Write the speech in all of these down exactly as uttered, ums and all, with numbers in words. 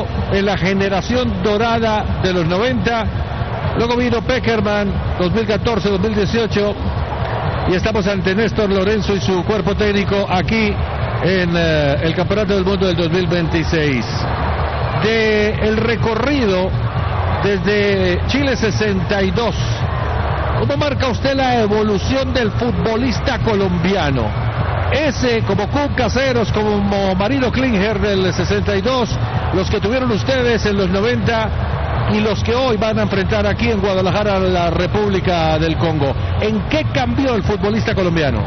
en la generación dorada de los noventa. Luego vino Peckerman, dos mil catorce, dos mil dieciocho. Y estamos ante Néstor Lorenzo y su cuerpo técnico aquí en uh, el Campeonato del Mundo del dos mil veintiséis. De el recorrido desde Chile sesenta y dos, ¿cómo marca usted la evolución del futbolista colombiano? Ese, como Cup Caseros, como Marino Klinger del sesenta y dos, los que tuvieron ustedes en los noventa y los que hoy van a enfrentar aquí en Guadalajara a la República del Congo. ¿En qué cambió el futbolista colombiano?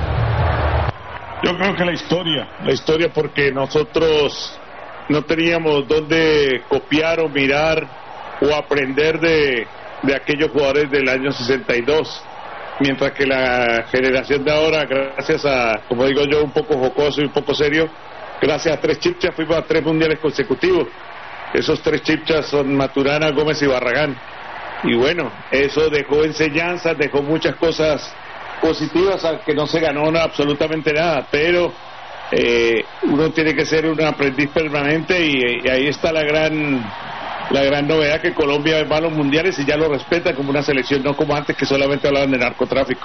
Yo creo que la historia, la historia porque nosotros no teníamos dónde copiar o mirar o aprender de, de aquellos jugadores del año sesenta y dos, mientras que la generación de ahora, gracias a, como digo yo, un poco jocoso y un poco serio, gracias a tres chipchas fuimos a tres mundiales consecutivos. Esos tres chipchas son Maturana, Gómez y Barragán, y bueno, eso dejó enseñanzas, dejó muchas cosas positivas, aunque no se ganó nada, absolutamente nada, pero eh, uno tiene que ser un aprendiz permanente, y, y ahí está la gran la gran novedad, que Colombia va a los mundiales y ya lo respeta como una selección, no como antes que solamente hablaban de narcotráfico.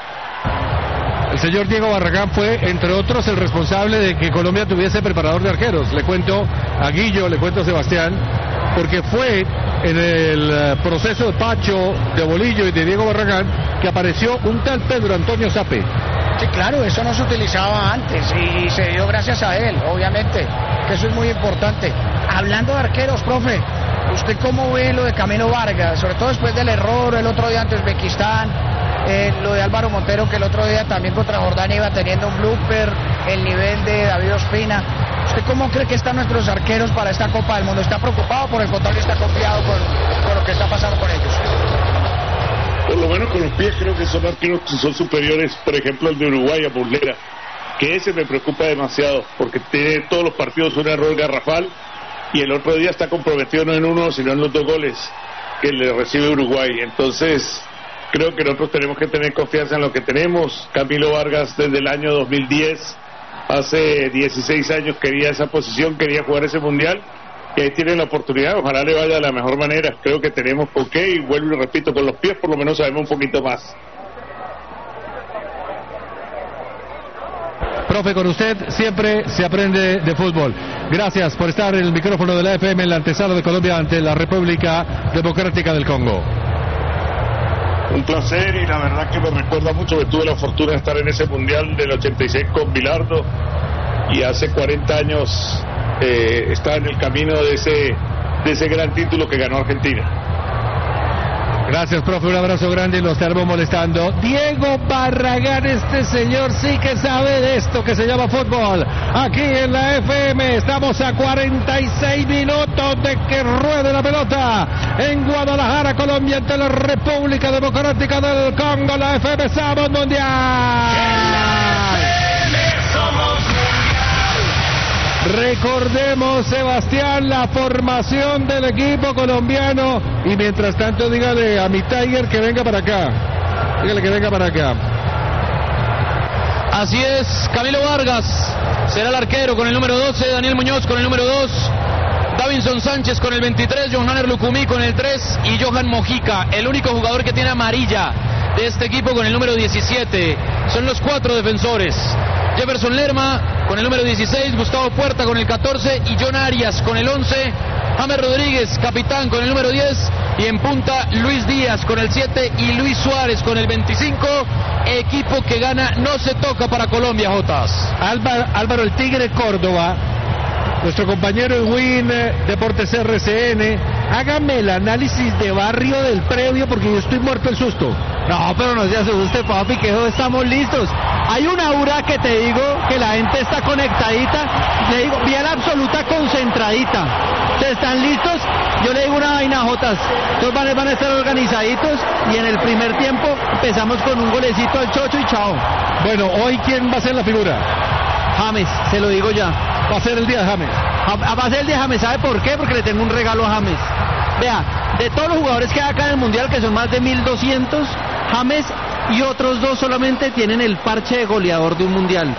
El señor Diego Barragán fue, entre otros, el responsable de que Colombia tuviese preparador de arqueros. Le cuento a Guillo, le cuento a Sebastián, porque fue en el proceso de Pacho, de Bolillo y de Diego Barragán que apareció un tal Pedro Antonio Sape. Sí, claro, eso no se utilizaba antes y se dio gracias a él, obviamente, que eso es muy importante. Hablando de arqueros, profe, ¿usted cómo ve lo de Camilo Vargas? Sobre todo después del error el otro día ante Uzbekistán, eh, lo de Álvaro Montero, que el otro día también contra Jordania iba teniendo un blooper, el nivel de David Ospina. ¿Usted cómo cree que están nuestros arqueros para esta Copa del Mundo? ¿Está preocupado? Por el contrario, está confiado con, con lo que está pasando con ellos. Por lo menos con los pies creo que son arqueros que son superiores, por ejemplo el de Uruguay a Burlera, que ese me preocupa demasiado, porque tiene todos los partidos un error garrafal, y el otro día está comprometido no en uno, sino en los dos goles que le recibe Uruguay. Entonces creo que nosotros tenemos que tener confianza en lo que tenemos. Camilo Vargas desde el año dos mil diez, hace dieciséis años, quería esa posición, quería jugar ese mundial, y ahí tienen la oportunidad. Ojalá le vaya de la mejor manera. Creo que tenemos con qué, y vuelvo y repito, con los pies por lo menos sabemos un poquito más. Profe, con usted siempre se aprende de fútbol. Gracias por estar en el micrófono de la F M en la antesala de Colombia ante la República Democrática del Congo. Un placer, y la verdad que me recuerda mucho que tuve la fortuna de estar en ese mundial del ochenta y seis con Bilardo, y hace cuarenta años eh, estaba en el camino de ese, de ese gran título que ganó Argentina. Gracias, profe, un abrazo grande y lo estaremos molestando. Diego Barragán, este señor sí que sabe de esto que se llama fútbol. Aquí en la F M estamos a cuarenta y seis minutos de que ruede la pelota en Guadalajara, Colombia, ante la República Democrática del Congo. La F M somos mundial. Recordemos, Sebastián, la formación del equipo colombiano, y mientras tanto dígale a mi Tiger que venga para acá, dígale que venga para acá. Así es, Camilo Vargas será el arquero con el número doce, Daniel Muñoz con el número dos, Davinson Sánchez con el veintitrés, Johanner Lucumí con el tres y Johan Mojica, el único jugador que tiene amarilla de este equipo, con el número diecisiete. Son los cuatro defensores: Jefferson Lerma con el número dieciséis, Gustavo Puerta con el catorce y John Arias con el once, James Rodríguez, capitán, con el número diez, y en punta Luis Díaz con el siete y Luis Suárez con el veinticinco. Equipo que gana, no se toca para Colombia, Jotas. Álvaro, Álvaro el Tigre Córdoba, nuestro compañero en Win Deportes R C N, hágame el análisis de barrio del previo, porque yo estoy muerto el susto. No, pero no se asuste, papi, que estamos listos. Hay una aura que te digo que la gente está conectadita, le digo, bien absoluta concentradita. ¿Ustedes están listos? Yo le digo una vaina, Jotas. Todos van, van a estar organizaditos, y en el primer tiempo empezamos con un golecito al chocho y chao. Bueno, hoy ¿quién va a ser la figura? James, se lo digo ya. Va a ser el día de James. Va a ser el día de James, ¿sabe por qué? Porque le tengo un regalo a James. Vea, de todos los jugadores que hay acá en el Mundial, que son más de mil doscientos, James y otros dos solamente tienen el parche de goleador de un Mundial.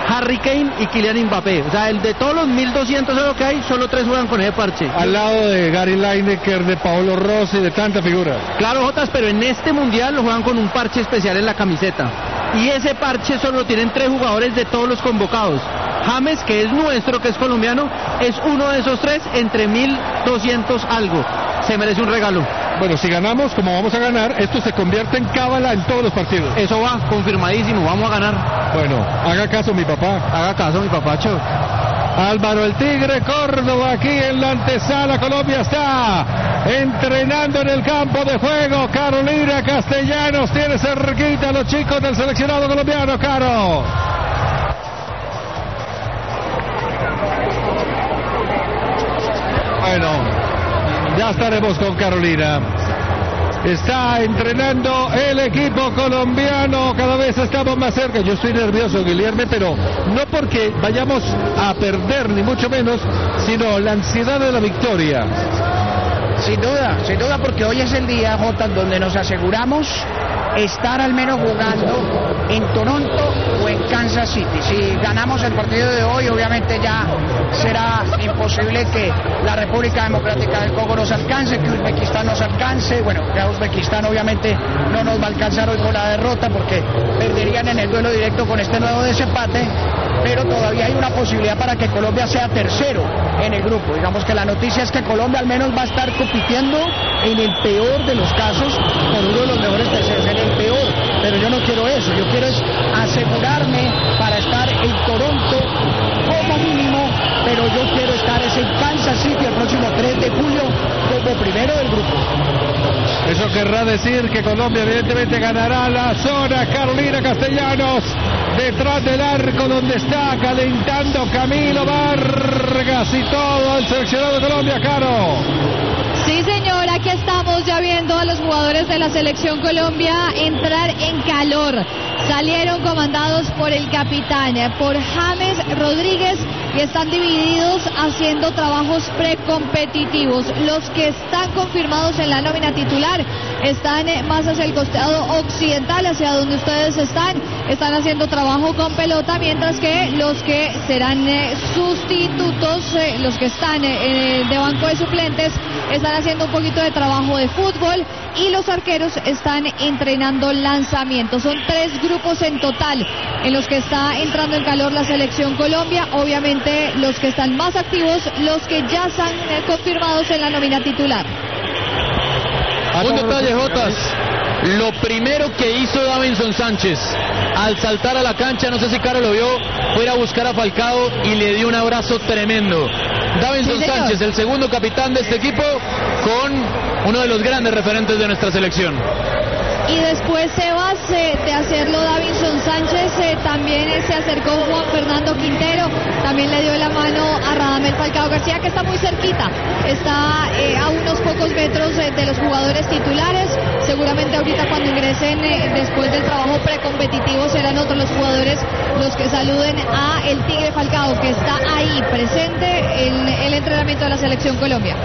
Harry Kane y Kylian Mbappé. O sea, el de todos los mil doscientos euros que hay, solo tres juegan con ese parche. Al lado de Gary Lineker, de Paolo Rossi, de tanta figura. Claro, Jotas, pero en este mundial lo juegan con un parche especial en la camiseta. Y ese parche solo lo tienen tres jugadores de todos los convocados. James, que es nuestro, que es colombiano, es uno de esos tres entre mil doscientos algo. Se merece un regalo. Bueno, si ganamos, como vamos a ganar, esto se convierte en cábala en todos los partidos. Eso va, confirmadísimo, vamos a ganar. Bueno, haga caso mi papá. Haga caso mi papacho. Álvaro el Tigre Córdoba aquí en la antesala. Colombia está entrenando en el campo de juego. Carolina Castellanos tiene cerquita a los chicos del seleccionado colombiano, Caro. Bueno, ya estaremos con Carolina. Está entrenando el equipo colombiano, cada vez estamos más cerca. Yo estoy nervioso, Guilherme, pero no porque vayamos a perder, ni mucho menos, sino la ansiedad de la victoria. Sin duda, sin duda, porque hoy es el día, Jota, donde nos aseguramos estar al menos jugando en Toronto o en Kansas City. Si ganamos el partido de hoy, obviamente ya será imposible que la República Democrática del Congo nos alcance, que Uzbekistán nos alcance. Bueno, ya Uzbekistán obviamente no nos va a alcanzar hoy con la derrota porque perderían en el duelo directo con este nuevo desempate, pero todavía hay una posibilidad para que Colombia sea tercero en el grupo. Digamos que la noticia es que Colombia al menos va a estar compitiendo en el peor de los casos con uno de los mejores terceros, en el peor, pero yo no quiero eso, yo quiero es asegurarme para estar en Toronto como mínimo, pero yo quiero estar es en Kansas City el próximo tres de julio como primero del grupo. Eso querrá decir que Colombia evidentemente ganará la zona. Carolina Castellanos detrás del arco donde está calentando Camilo Vargas y todo el seleccionado de Colombia, Caro. Sí, señor, aquí estamos ya viendo a los jugadores de la Selección Colombia entrar en calor. Salieron comandados por el capitán, por James Rodríguez, y están divididos haciendo trabajos precompetitivos. Los que están confirmados en la nómina titular están más hacia el costado occidental, hacia donde ustedes están, están haciendo trabajo con pelota, mientras que los que serán eh, sustitutos, eh, los que están eh, de banco de suplentes, están haciendo un poquito de trabajo de fútbol, y los arqueros están entrenando lanzamientos. Son tres grupos en total en los que está entrando en calor la Selección Colombia. Obviamente los que están más activos, los que ya están eh, confirmados en la nómina titular. Un detalle, Jotas. Lo primero que hizo Davinson Sánchez al saltar a la cancha, no sé si Caro lo vio, fue ir a buscar a Falcao y le dio un abrazo tremendo. Davinson Sí, Sánchez, el segundo capitán de este equipo, con uno de los grandes referentes de nuestra selección. Y después, Sebas, eh, de hacerlo Davinson Sánchez, eh, también eh, se acercó Juan Fernando Quintero, también le dio la mano a Radamel Falcao García, que está muy cerquita, está eh, a unos pocos metros eh, de los jugadores titulares. Seguramente ahorita cuando ingresen eh, después del trabajo precompetitivo serán otros los jugadores los que saluden a el Tigre Falcao, que está ahí presente en el entrenamiento de la Selección Colombia.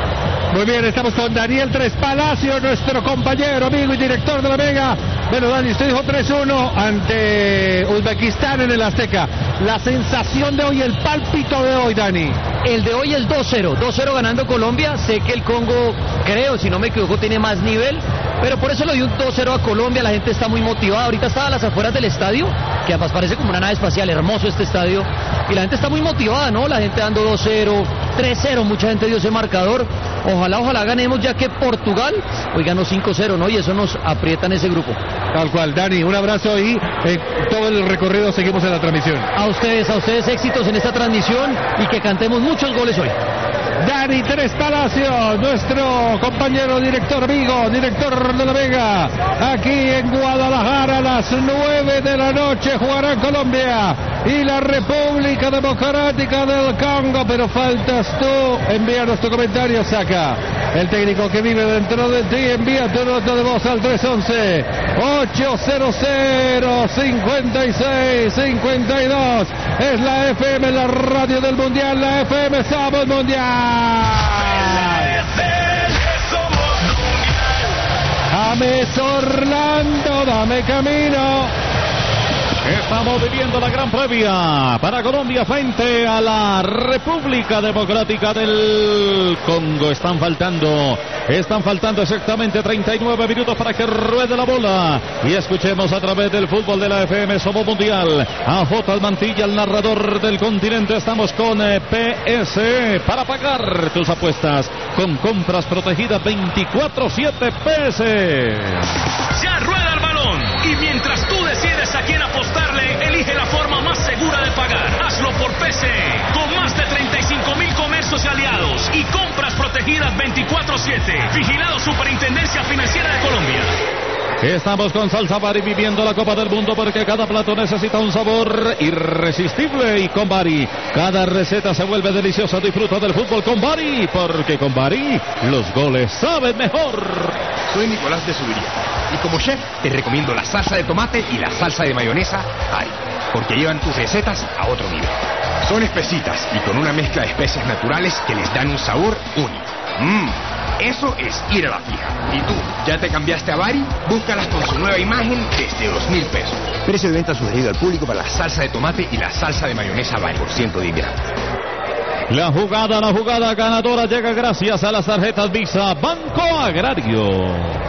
Muy bien, estamos con Daniel Tres Palacio, nuestro compañero, amigo y director de la Mega. Bueno, Dani, usted dijo tres uno ante Uzbekistán en el Azteca. La sensación de hoy, el pálpito de hoy, Dani. El de hoy es dos cero, dos cero ganando Colombia. Sé que el Congo, creo, si no me equivoco, tiene más nivel, pero por eso le di un dos cero a Colombia. La gente está muy motivada. Ahorita estaba a las afueras del estadio, que además parece como una nave espacial, hermoso este estadio, y la gente está muy motivada, ¿no? La gente dando dos cero, tres cero, mucha gente dio ese marcador. Ojalá, ojalá ganemos, ya que Portugal hoy ganó cinco cero, ¿no? Y eso nos aprieta en ese grupo. Tal cual, Dani, un abrazo y eh, todo el recorrido seguimos en la transmisión. A ustedes, a ustedes éxitos en esta transmisión y que cantemos muchos goles hoy. Dani Tres Palacios, nuestro compañero director amigo, director de la Vega, aquí en Guadalajara a las nueve de la noche jugará Colombia y la República Democrática del Congo, pero faltas tú, envíanos tu comentario, Saca. El técnico que vive dentro de ti, envía tu nota de voz al tres once, ochocientos cincuenta y seis cincuenta y dos. Es la F M, la radio del Mundial, la F M Somos Mundial. James Orlando, dame camino. Estamos viviendo la gran previa para Colombia frente a la República Democrática del Congo. Están faltando, están faltando exactamente treinta y nueve minutos para que ruede la bola. Y escuchemos a través del fútbol de la F M Somos Mundial a J. Mantilla, el narrador del continente. Estamos con eh, P S E para pagar tus apuestas con compras protegidas veinticuatro siete P S E. Ya rueda el balón y mientras tú decides a quién apostarle, elige la forma más segura de pagar. Hazlo por P S E, con más de treinta y cinco mil comercios y aliados y compras protegidas veinticuatro siete. Vigilado Superintendencia Financiera de Colombia. Estamos con Salsa Bari viviendo la Copa del Mundo porque cada plato necesita un sabor irresistible y con Bari cada receta se vuelve deliciosa. Disfruta del fútbol con Bari porque con Bari los goles saben mejor. Soy Nicolás de Subiría y como chef te recomiendo la salsa de tomate y la salsa de mayonesa Bari porque llevan tus recetas a otro nivel. Son espesitas y con una mezcla de especias naturales que les dan un sabor único. Mmm. Eso es ir a la fija. ¿Y tú, ya te cambiaste a Bari? Búscalas con su nueva imagen desde dos mil pesos. Precio de venta sugerido al público para la salsa de tomate y la salsa de mayonesa Bari por ciento diez gramos. La jugada, la jugada ganadora llega gracias a las tarjetas Visa Banco Agrario.